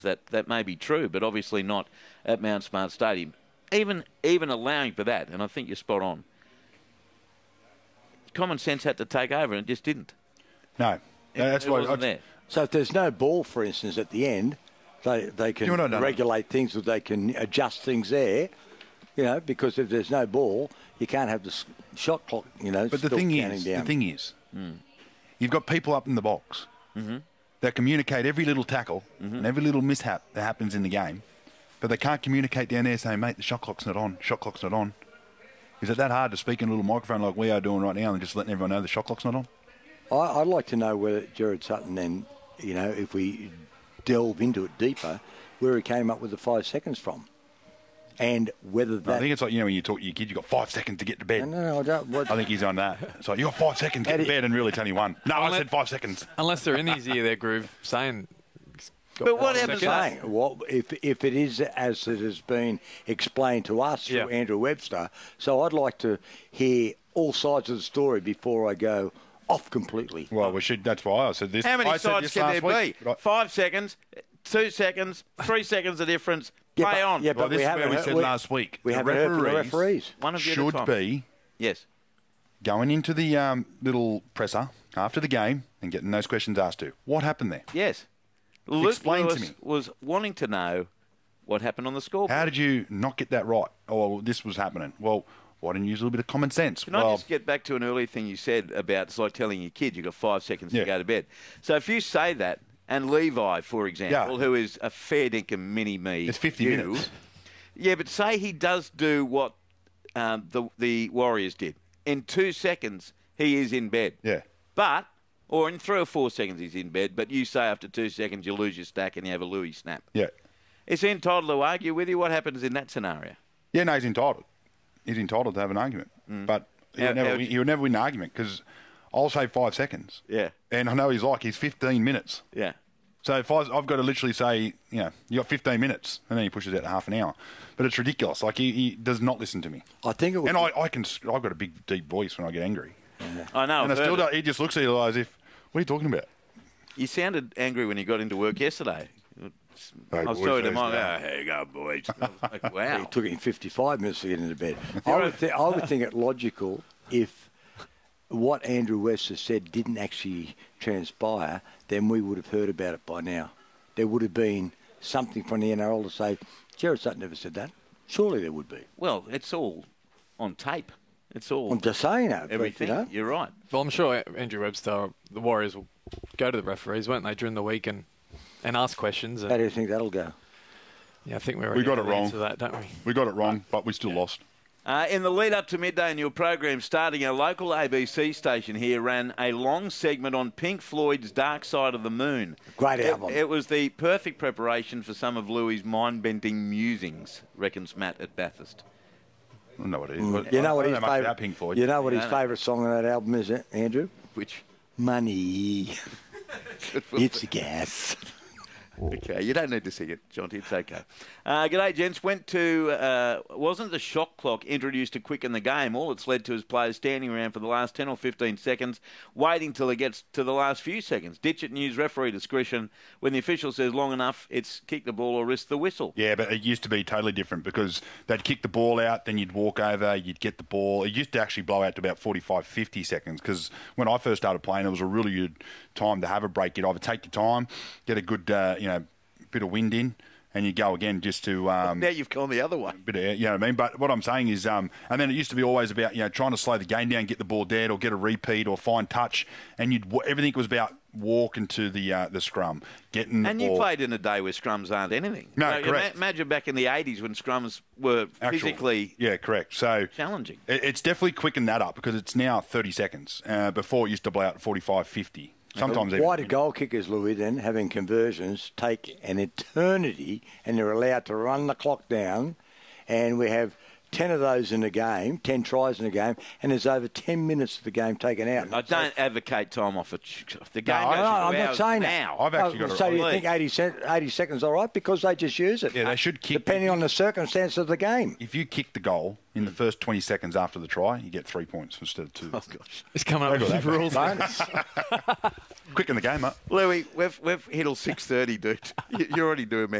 that may be true, but obviously not at Mount Smart Stadium. Even allowing for that, and I think you're spot on, common sense had to take over, and it just didn't. No. That's it why wasn't there. So if there's no ball, for instance, at the end, they can regulate things, or they can adjust things there, because if there's no ball, you can't have the shot clock, But the thing is, you've got people up in the box that communicate every little tackle and every little mishap that happens in the game, but they can't communicate down there saying, mate, the shot clock's not on, shot clock's not on. Is it that hard to speak in a little microphone like we are doing right now and just letting everyone know the shot clock's not on? I'd like to know whether Gerard Sutton then, if we delve into it deeper, where he came up with the 5 seconds from. And whether that... I think it's like, when you talk to your kid, you've got 5 seconds to get to bed. No, I don't. I think he's on that. It's like, you've got 5 seconds to get to bed, and really it's only one. No, I said 5 seconds. Unless they're in his ear, their groove, saying... But what happens? If it is as it has been explained to us through Andrew Webster, so I'd like to hear all sides of the story before I go off completely. Well, we should. That's why I said this. How many sides can there be? 5 seconds, 2 seconds, 3 seconds of difference. Play on. Yeah, but this is where we said last week. We haven't heard from the referees. One of you should be going into the little presser after the game and getting those questions asked to. What happened there? Yes. Explain Luke to Lewis me. was wanting to know what happened on the scoreboard. How did you not get that right? Oh, this was happening. Well, why didn't you use a little bit of common sense? Can I just get back to an earlier thing you said about it's like telling your kid you've got 5 seconds to go to bed. So if you say that, and Levi, for example, who is a fair dinkum mini-me. It's 50 minutes. Yeah, but say he does do what the Warriors did. In 2 seconds, he is in bed. Yeah. Or in 3 or 4 seconds he's in bed, but you say after 2 seconds you lose your stack and you have a Louis snap. Yeah. Is he entitled to argue with you? What happens in that scenario? Yeah, no, he's entitled. He's entitled to have an argument. But he would never win an argument because I'll say 5 seconds. Yeah. And I know he's 15 minutes. Yeah. So if I've got to literally say, you got 15 minutes, and then he pushes out to half an hour. But it's ridiculous. Like, he does not listen to me. I think it would... And I've got a big, deep voice when I get angry. Yeah. I know. And he just looks at you as if, what are you talking about? You sounded angry when you got into work yesterday. I was talking to mine. Here you go, boys. Like, wow. It took him 55 minutes to get into bed. I would think it logical if what Andrew Webster said didn't actually transpire, then we would have heard about it by now. There would have been something from the NRL to say, Gerard Sutton never said that. Surely there would be. Well, it's all on tape. It's all... I'm just saying that. Everything. But, You're right. Well, I'm sure Andrew Webster, the Warriors will go to the referees, won't they, during the week and ask questions. How do you think that'll go? Yeah, I think we got it wrong. That, don't we? We got it wrong, but we still lost. In the lead up to midday in your program, starting a local ABC station here ran a long segment on Pink Floyd's Dark Side of the Moon. Great album. It was the perfect preparation for some of Louis' mind-bending musings, reckons Matt at Bathurst. I don't know what it is. You know what his favourite Pink Floyd. You know what his favourite song on that album is, Andrew? Which? Money. It's gas. Okay, you don't need to sing it, Jonty. It's okay. G'day, gents. Wasn't the shot clock introduced to quicken the game? All it's led to is players standing around for the last 10 or 15 seconds, waiting till it gets to the last few seconds. Ditch it and use referee discretion. When the official says long enough, it's kick the ball or risk the whistle. Yeah, but it used to be totally different because they'd kick the ball out, then you'd walk over, you'd get the ball. It used to actually blow out to about 45, 50 seconds because when I first started playing, it was a really good time to have a break. You'd either take your time, get a good, bit of wind in, and you go again just to... now you've gone the other way. Bit of, you know what I mean? But what I'm saying is... and then it used to be always about, trying to slow the game down, get the ball dead, or get a repeat, or find touch, and everything was about walking to the scrum, getting and the ball. You played in a day where scrums aren't anything. No, correct. Imagine back in the 80s when scrums were physically correct. So challenging. It's definitely quickened that up because it's now 30 seconds. Before it used to blow out 45, 50. Sometimes why do goal kickers, Louis, then, having conversions, take an eternity and they're allowed to run the clock down and we have 10 of those in a game, 10 tries in a game, and there's over 10 minutes of the game taken out. I don't advocate time off. The game No, goes I'm not saying now. that. I've actually got So a you think 80 seconds all right? Because they just use it. Yeah, they should kick. Depending on the circumstance of the game. If you kick the goal in the first 20 seconds after the try, you get 3 points instead of 2. Oh, gosh. He's coming up with that rules. Bonus. Quick in the game, mate. Louis, we've hit till 6:30, dude. You're already doing